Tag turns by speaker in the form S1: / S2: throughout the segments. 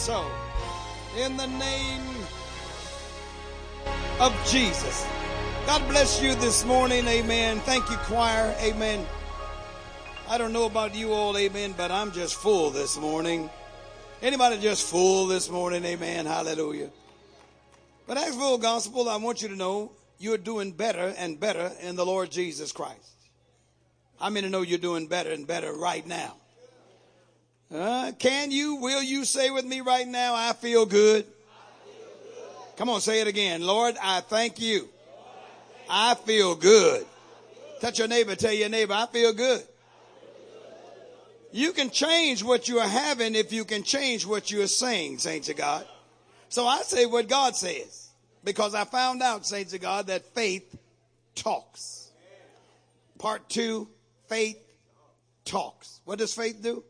S1: so. In the name of Jesus. God bless you this morning. Amen. Thank you, choir. Amen. I don't know about you all. Amen. But I'm just full this morning. Anybody just full this morning? Amen. Hallelujah. But as full gospel, I want you to know you're doing better and better in the Lord Jesus Christ. How many know you're doing better and better right now? Will you say with me right now, I feel good? Come on, say it again. Lord, I thank you. I feel good. Touch your neighbor, tell your neighbor, I feel good. You can change what you are having if you can change what you are saying, saints of God. So I say what God says, because I found out, saints of God, that faith talks. Part 2, faith talks. What does faith do?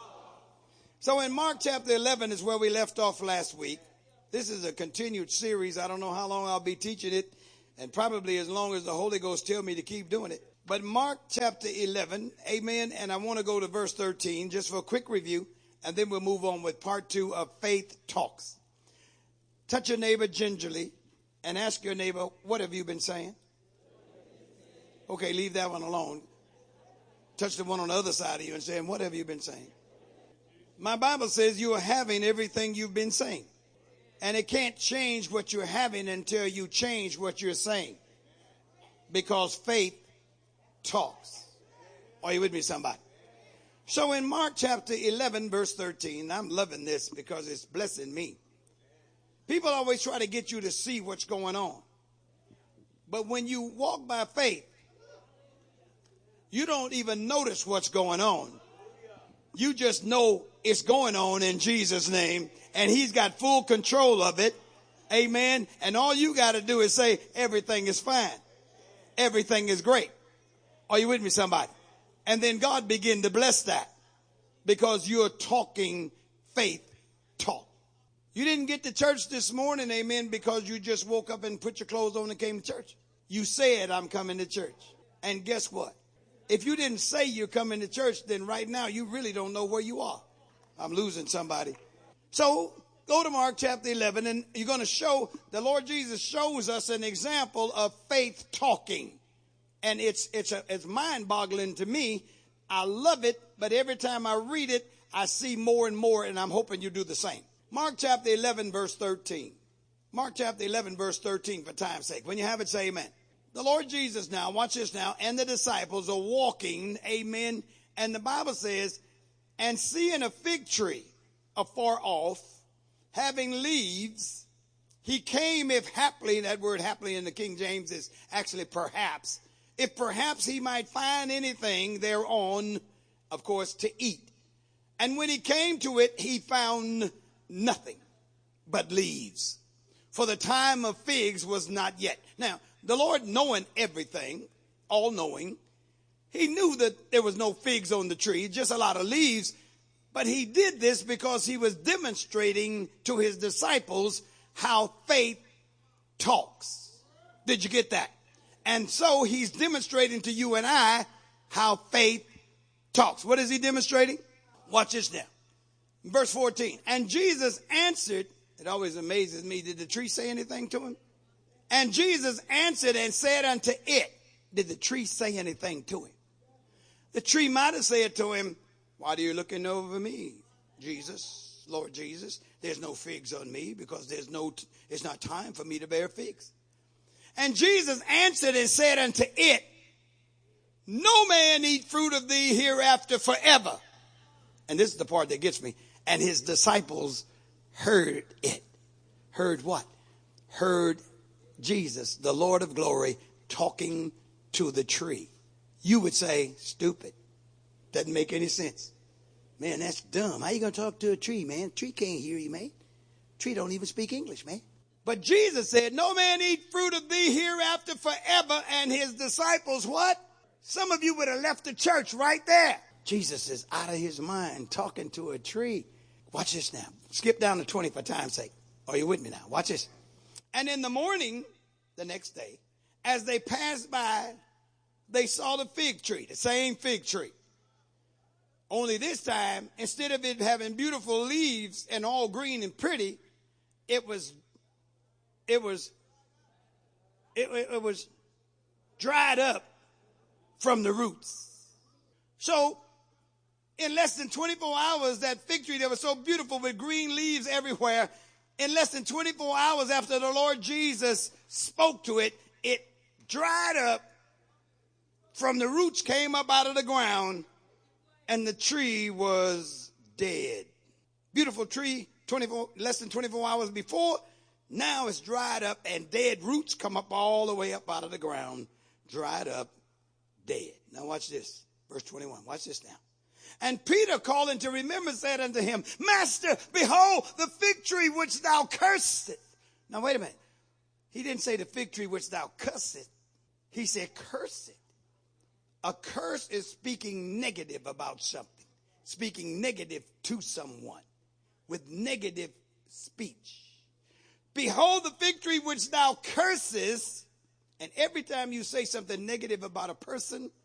S1: So in Mark chapter 11 is where we left off last week. This is a continued series. I don't know how long I'll be teaching it, and probably as long as the Holy Ghost tell me to keep doing it. But Mark chapter 11, amen, and I want to go to verse 13 just for a quick review, and then we'll move on with part 2 of Faith Talks. Touch your neighbor gingerly and ask your neighbor, what have you been saying? Okay, leave that one alone. Touch the one on the other side of you and say, what have you been saying? My Bible says you are having everything you've been saying. And it can't change what you're having until you change what you're saying. Because faith talks. Are you with me, somebody? So in Mark chapter 11, verse 13, I'm loving this because it's blessing me. People always try to get you to see what's going on. But when you walk by faith, you don't even notice what's going on. You just know it's going on in Jesus' name, and he's got full control of it. Amen. And all you got to do is say, everything is fine. Everything is great. Are you with me, somebody? And then God begin to bless that because you're talking faith talk. You didn't get to church this morning, amen, because you just woke up and put your clothes on and came to church. You said, I'm coming to church. And guess what? If you didn't say you're coming to church, then right now you really don't know where you are. I'm losing somebody. So go to Mark chapter 11, and you're going to show, the Lord Jesus shows us an example of faith talking. And it's mind-boggling to me. I love it, but every time I read it, I see more and more, and I'm hoping you do the same. Mark chapter 11, verse 13. Mark chapter 11, verse 13, for time's sake. When you have it, say amen. The Lord Jesus now, watch this now, and the disciples are walking, amen, and the Bible says, and seeing a fig tree afar off, having leaves, he came, if haply, that word haply in the King James is actually perhaps, if perhaps he might find anything thereon, of course, to eat. And when he came to it, he found nothing but leaves, for the time of figs was not yet. Now, the Lord, knowing everything, all knowing, he knew that there was no figs on the tree, just a lot of leaves. But he did this because he was demonstrating to his disciples how faith talks. Did you get that? And so he's demonstrating to you and I how faith talks. What is he demonstrating? Watch this now. Verse 14. And Jesus answered, it always amazes me, did the tree say anything to him? And Jesus answered and said unto it, did the tree say anything to him? The tree might have said to him, why are you looking over me, Jesus, Lord Jesus? There's no figs on me because it's not time for me to bear figs. And Jesus answered and said unto it, no man eat fruit of thee hereafter forever. And this is the part that gets me. And his disciples heard it. Heard what? Heard Jesus, the Lord of glory, talking to the tree. You would say, stupid. Doesn't make any sense. Man, that's dumb. How you going to talk to a tree, man? Tree can't hear you, man. Tree don't even speak English, man. But Jesus said, no man eat fruit of thee hereafter forever. And his disciples, what? Some of you would have left the church right there. Jesus is out of his mind talking to a tree. Watch this now. Skip down to 20 for time's sake. Are you with me now? Watch this. And in the morning, the next day, as they passed by, they saw the fig tree, the same fig tree. Only this time, instead of it having beautiful leaves and all green and pretty, it was dried up from the roots. So in less than 24 hours, that fig tree that was so beautiful with green leaves everywhere, in less than 24 hours after the Lord Jesus spoke to it, it dried up from the roots, came up out of the ground, and the tree was dead. Beautiful tree, less than 24 hours before, now it's dried up and dead roots come up all the way up out of the ground, dried up, dead. Now watch this, verse 21. Watch this now. And Peter, calling to remember, said unto him, Master, behold, the fig tree which thou cursedst. Now wait a minute. He didn't say the fig tree which thou cursedst. He said curse it. A curse is speaking negative about something, speaking negative to someone with negative speech. Behold, the fig tree which thou cursest. And every time you say something negative about a person,